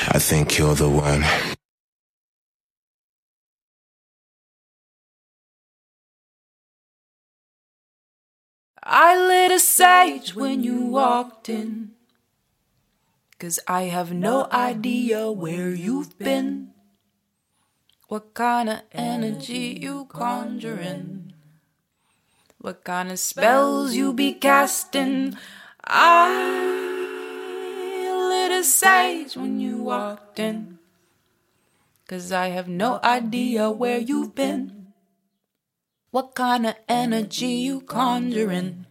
I think you're the one. I lit a sage when you walked in, 'cause I have no idea where you've been, what kind of energy you conjuring, what kind of spells you be casting. I lit a sage when you walked in, 'cause I have no idea where you've been, what kind of energy you conjuring,